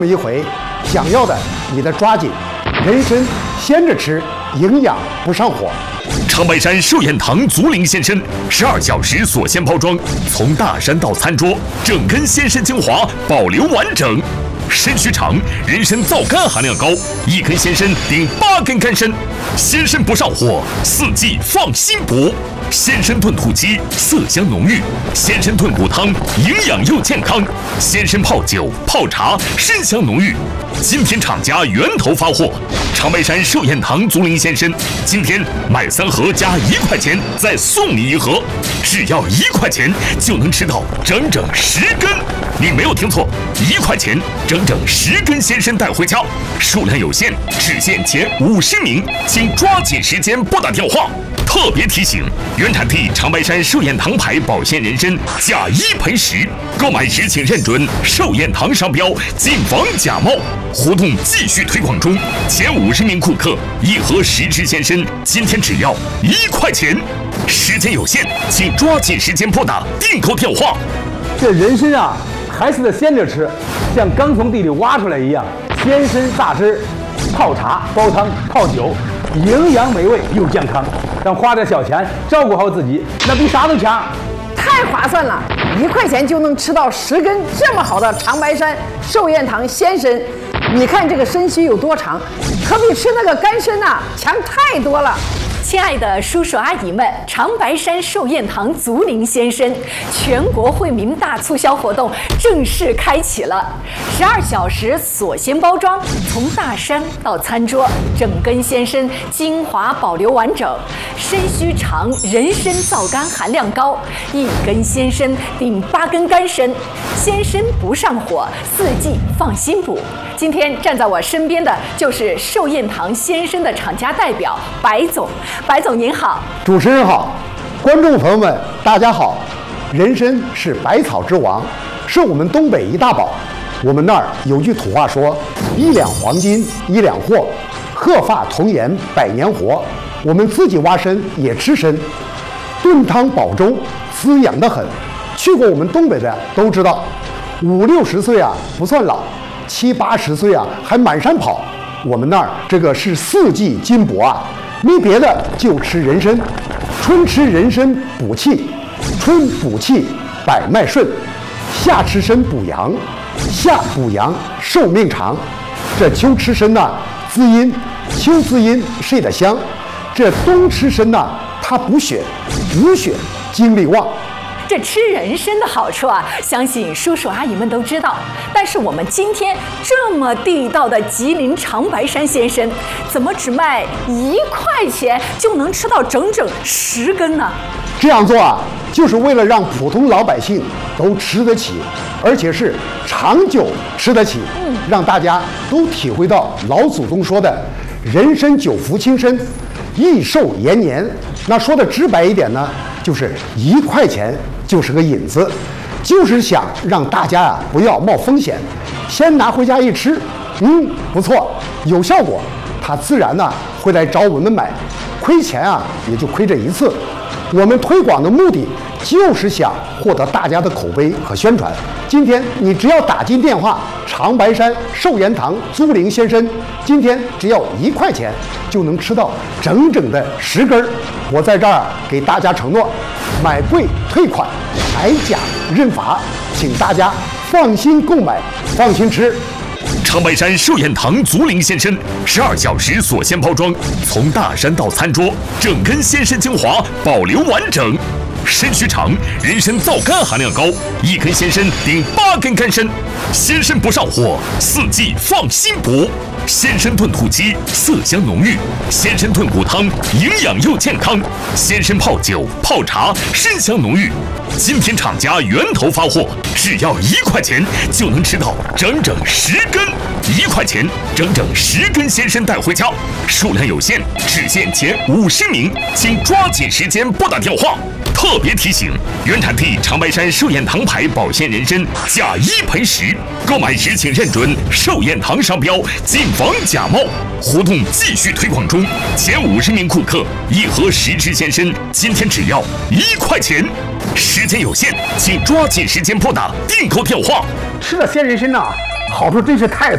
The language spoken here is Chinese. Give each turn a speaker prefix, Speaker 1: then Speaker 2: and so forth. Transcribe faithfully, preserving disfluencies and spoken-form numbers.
Speaker 1: 一回，想要的你得抓紧，人参鲜着吃，营养不上火。
Speaker 2: 长白山寿宴堂足灵鲜参，十二小时锁鲜包装，从大山到餐桌，整根鲜参精华保留完整。参须长，人参皂苷含量高，一根鲜参顶八根干参，鲜参不上火，四季放心补。鲜参炖土鸡，色香浓郁；鲜参炖骨汤，营养又健康；鲜参泡酒、泡茶，参香浓郁。今天厂家源头发货，长白山寿宴堂足灵鲜参，今天买三盒加一块钱，再送你一盒，只要一块钱就能吃到整整十根。你没有听错，一块钱整整十根鲜参带回家，数量有限，只限前五十名，请抓紧时间拨打电话。特别提醒：原产地长白山寿宴堂牌保鲜人参，假一赔十，购买时请认准寿宴堂商标，谨防假冒。活动继续推广中，前五十名顾客一盒十支鲜参，今天只要一块钱。时间有限，请抓紧时间拨打订购电话。
Speaker 3: 这人参啊，还是得鲜着吃，像刚从地里挖出来一样，鲜参榨汁、泡茶、煲汤、泡酒，营养美味又健康。咱花点小钱照顾好自己，那比啥都强。
Speaker 4: 太划算了，一块钱就能吃到十根这么好的长白山寿宴堂鲜参。你看这个参须有多长，可比吃那个干参呐、啊、强太多了。
Speaker 5: 亲爱的叔叔阿姨们，长白山寿宴堂足灵鲜参全国惠民大促销活动正式开启了，十二小时锁鲜包装，从大山到餐桌，整根鲜参精华保留完整，参须长，人参皂苷含量高，一根鲜参顶八根干参，鲜参不上火，四季放心补。今天站在我身边的就是寿宴堂鲜参的厂家代表白总。白总您好，
Speaker 1: 主持人好，观众朋友们大家好。人参是百草之王，是我们东北一大宝。我们那儿有句土话说：一两黄金一两货，鹤发童颜百年活。我们自己挖参也吃参，炖汤煲粥，滋养得很。去过我们东北的都知道，五六十岁啊不算老，七八十岁啊还满山跑。我们那儿这个是四季金补啊。没别的，就吃人参。春吃人参补气，春补气百脉顺；夏吃参补阳，夏补阳寿命长。这秋吃参呐、啊、滋阴，秋滋阴睡得香。这冬吃参呐、啊、它补血，补血精力旺。
Speaker 5: 这吃人参的好处啊，相信叔叔阿姨们都知道。但是我们今天这么地道的吉林长白山鲜参，怎么只卖一块钱就能吃到整整十根呢？
Speaker 1: 这样做啊，就是为了让普通老百姓都吃得起，而且是长久吃得起，嗯，让大家都体会到老祖宗说的“人参久服轻身，益寿延年”。那说的直白一点呢，就是一块钱就是个引子，就是想让大家啊不要冒风险，先拿回家一吃，嗯，不错，有效果，他自然呢、啊、会来找我们买，亏钱啊也就亏这一次。我们推广的目的就是想获得大家的口碑和宣传。今天你只要打进电话长白山寿宴堂足灵鲜参，今天只要一块钱就能吃到整整的十根。我在这儿给大家承诺，买贵退款，买假认罚，请大家放心购买，放心吃。
Speaker 2: 长白山寿宴堂足灵鲜参，十二小时锁鲜包装，从大山到餐桌，整根鲜参精华保留完整。参须长，人参皂苷含量高，一根鲜参顶八根干参，鲜参不上火，四季放心补。鲜参炖土鸡，色香浓郁；鲜参炖骨汤，营养又健康；鲜参泡酒、泡茶，参香浓郁。今天厂家源头发货，只要一块钱就能吃到整整十根，一块钱整整十根鲜参带回家，数量有限，只限前五十名，请抓紧时间拨打电话。特别提醒：原产地长白山寿宴堂牌保鲜人参，假一赔十，购买时请认准寿宴堂商标，谨防假冒。活动继续推广中，前五十名顾客一盒十支鲜参，今天只要一块钱。时间有限，请抓紧时间拨打订购电话。
Speaker 3: 吃了鲜人参呐、啊，好处真是太多。